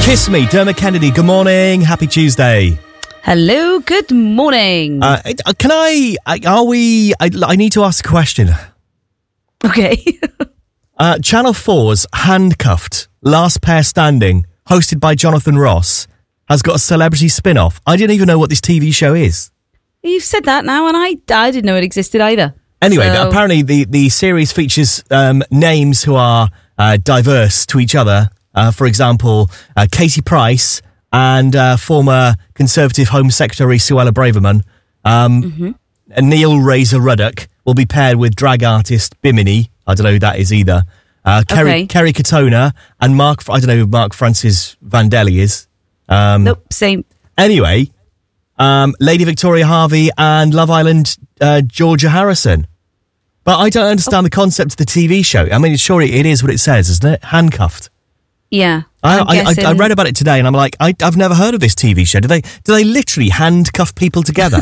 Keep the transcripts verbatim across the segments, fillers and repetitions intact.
Kiss Me, Dermot Kennedy. Good morning. Happy Tuesday. Hello, good morning. Uh, can I, are we, I, I need to ask a question. Okay. uh, Channel four's Handcuffed, Last Pair Standing, hosted by Jonathan Ross, has got a celebrity spin-off. I didn't even know what this T V show is. You've said that now, and I, I didn't know it existed either. Anyway, so... apparently the, the series features um, names who are uh, diverse to each other. Uh, for example, uh, Katie Price and uh, former Conservative Home Secretary Suella Braverman. Um, mm-hmm. And Neil Razor Ruddock will be paired with drag artist Bimini. I don't know who that is either. Uh, Kerry, okay. Kerry Katona and Mark, I don't know who Mark Francis Vandelli is. Um, nope, same. Anyway, um, Lady Victoria Harvey and Love Island uh, Georgia Harrison. But I don't understand oh. the concept of the T V show. I mean, surely it is what it says, isn't it? Handcuffed. Yeah. I, I, I, I read about it today and I'm like, I, I've never heard of this T V show. Do they do they literally handcuff people together?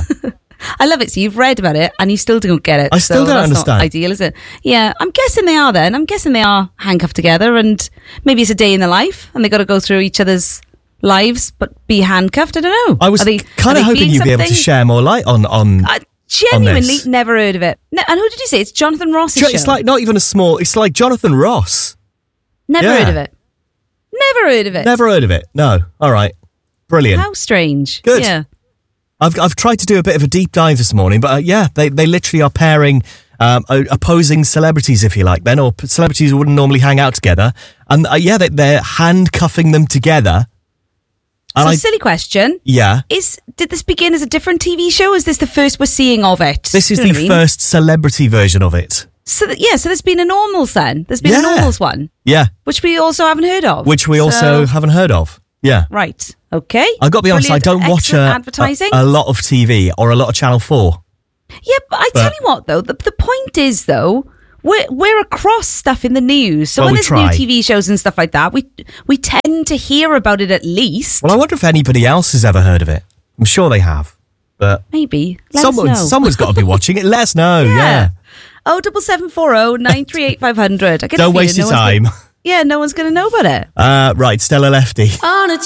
I love it. So you've read about it and you still don't get it. I still so don't that's understand. Not ideal, is it? Yeah, I'm guessing they are then. I'm guessing they are handcuffed together and maybe it's a day in the life and they got to go through each other's lives but be handcuffed. I don't know. I was kind of hoping you'd something? be able to share more light on on. I genuinely on never heard of it. No, and who did you say? It's Jonathan Ross's jo- show. It's like not even a small. It's like Jonathan Ross. Never yeah. heard of it. Never heard of it. Never heard of it. No. All right. Brilliant. How strange. Good. Yeah. I've I've tried to do a bit of a deep dive this morning, but uh, yeah, they they literally are pairing um, opposing celebrities, if you like, then, or celebrities who wouldn't normally hang out together, and uh, yeah, they, they're handcuffing them together. And so, I, silly question. Yeah. Is did this begin as a different T V show? Or is this the first we're seeing of it? This is you know the I mean? first celebrity version of it. So that, yeah, so there's been a normals then. There's been yeah. a normals one. Yeah. Which we also haven't heard of. Which we so, also haven't heard of. Yeah. Right. Okay. I've got to be honest, Brilliant. I don't watch a, advertising. A, a lot of T V or a lot of Channel four. Yeah, but I but, tell you what, though, the, the point is, though, we're, we're across stuff in the news. So well, when we there's try. new T V shows and stuff like that, we we tend to hear about it at least. Well, I wonder if anybody else has ever heard of it. I'm sure they have. But maybe. Let someone, us know. Someone's got to be watching it. Let us know. Yeah. yeah. Oh, double seven four oh nine three eight five hundred. Don't waste your no time. Gonna, yeah, no one's going to know about it. Uh, right, Stella Lefty. On a